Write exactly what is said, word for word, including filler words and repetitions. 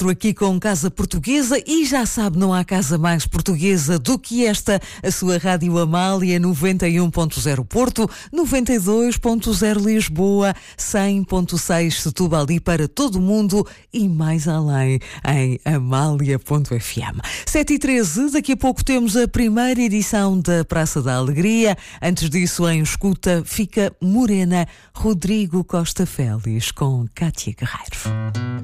quatro aqui com Casa Portuguesa e já sabe, não há casa mais portuguesa do que esta, a sua Rádio Amália noventa e um ponto zero Porto, noventa e dois ponto zero Lisboa, cem ponto seis Setúbal e para todo o mundo e mais além em amália ponto f m. sete e treze, daqui a pouco temos a primeira edição da Praça da Alegria. Antes disso, em escuta, fica Morena, Rodrigo Costa Félix com Cátia Guerreiro.